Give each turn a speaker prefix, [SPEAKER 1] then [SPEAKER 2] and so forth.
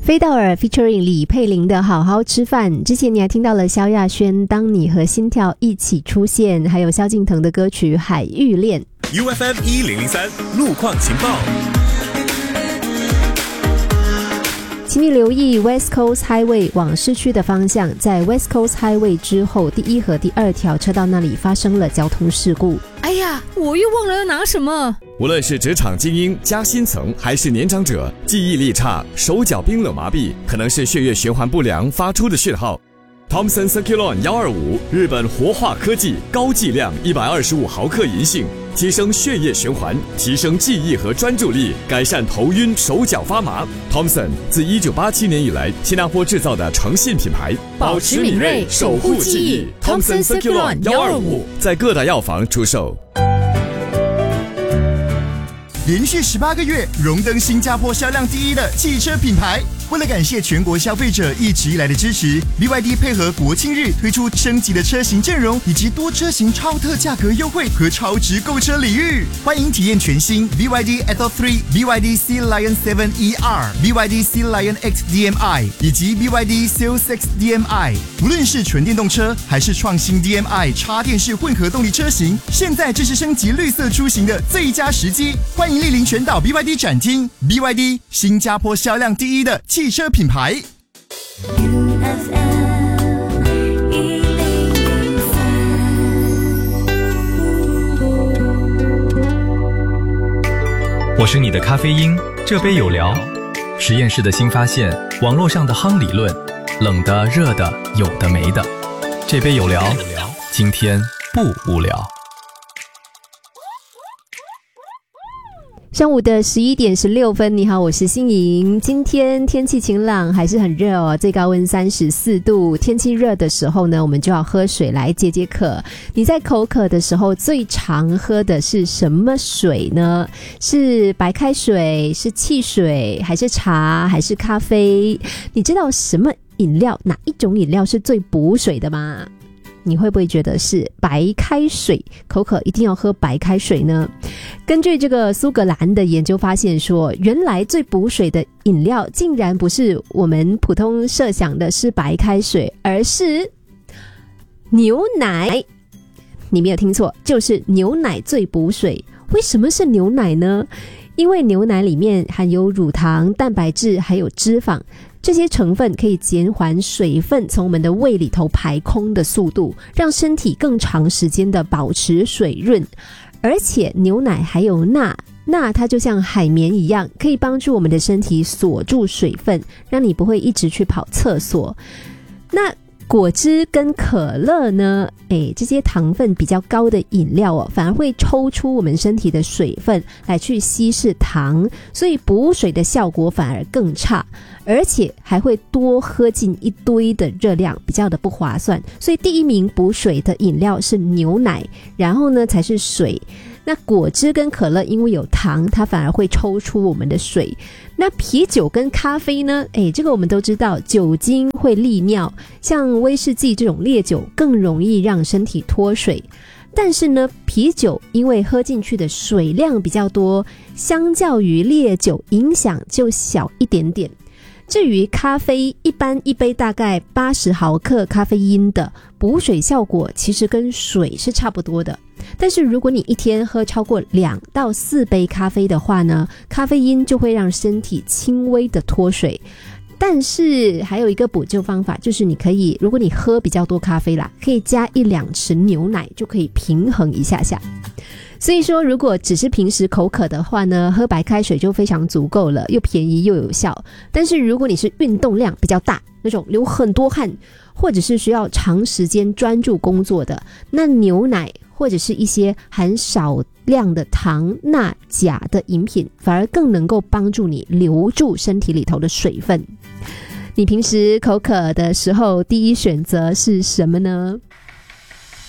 [SPEAKER 1] 飞道尔 featuring 李佩玲的好好吃饭。之前你还听到了萧亚轩当你和心跳一起出现，还有萧敬腾的歌曲海芋恋。
[SPEAKER 2] UFM 1003路况情报，
[SPEAKER 1] 请你留意 West Coast Highway 往市区的方向，在 West Coast Highway 之后第1和第2条车道那里发生了交通事故。
[SPEAKER 3] 哎呀，我又忘了要拿什么。
[SPEAKER 2] 无论是职场精英加薪层还是年长者，记忆力差、手脚冰冷麻痹，可能是血液循环不良发出的讯号。Thomson Circulon 125日本活化科技高剂量125毫克银杏，提升血液循环，提升记忆和专注力，改善头晕手脚发麻。Thomson 自1987年以来新加坡制造的诚信品牌，
[SPEAKER 3] 保持敏锐，守护记忆。Thomson Circulon 125
[SPEAKER 2] 在各大药房出售。
[SPEAKER 4] 连续18个月荣登新加坡销量第1的汽车品牌。为了感谢全国消费者一直以来的支持， BYD 配合国庆日推出升级的车型阵容，以及多车型超特价格优惠和超值购车礼遇。欢迎体验全新 BYD Atto 3、BYD Sea Lion 7ER、BYD Sea Lion X DMI 以及 BYD Seal 6 DMI。无论是纯电动车还是创新 DMI 插电式混合动力车型，现在正是升级绿色出行的最佳时机。欢迎莅临全岛 BYD 展厅。 BYD 新加坡销量第1的汽车品牌。
[SPEAKER 5] 我是你的咖啡因，这杯有聊。实验室的新发现，网络上的夯理论，冷的热的有的没的，这杯有聊，今天不无聊。
[SPEAKER 1] 上午的11点16分，你好，我是欣莹。今天天气晴朗，还是很热哦，最高温34度。天气热的时候呢，我们就要喝水来解解渴。你在口渴的时候最常喝的是什么水呢？是白开水，是汽水，还是茶，还是咖啡？你知道什么饮料，哪一种饮料是最补水的吗？你会不会觉得是白开水？口渴一定要喝白开水呢？根据这个苏格兰的研究发现说，原来最补水的饮料竟然不是我们普通设想的是白开水，而是牛奶。你没有听错，就是牛奶最补水。为什么是牛奶呢？因为牛奶里面含有乳糖、蛋白质还有脂肪，这些成分可以减缓水分从我们的胃里头排空的速度，让身体更长时间的保持水润。而且牛奶还有钠，它就像海绵一样，可以帮助我们的身体锁住水分，让你不会一直去跑厕所。那果汁跟可乐呢，这些糖分比较高的饮料反而会抽出我们身体的水分来去稀释糖，所以补水的效果反而更差，而且还会多喝进一堆的热量，比较的不划算。所以第1名补水的饮料是牛奶，然后呢才是水。那果汁跟可乐因为有糖，它反而会抽出我们的水。那啤酒跟咖啡呢？这个我们都知道，酒精会利尿，像威士忌这种烈酒更容易让身体脱水。但是呢，啤酒因为喝进去的水量比较多，相较于烈酒影响就小一点点。至于咖啡，一般一杯大概80毫克咖啡因的补水效果其实跟水是差不多的。但是如果你一天喝超过2到4杯咖啡的话呢，咖啡因就会让身体轻微的脱水。但是还有一个补救方法，就是你可以，如果你喝比较多咖啡啦，可以加1-2匙牛奶，就可以平衡一下下。所以说，如果只是平时口渴的话呢，喝白开水就非常足够了，又便宜又有效。但是如果你是运动量比较大，那种流很多汗，或者是需要长时间专注工作的，那牛奶或者是一些含少量的糖、钠、钾的饮品，反而更能够帮助你留住身体里头的水分。你平时口渴的时候，第一选择是什么呢？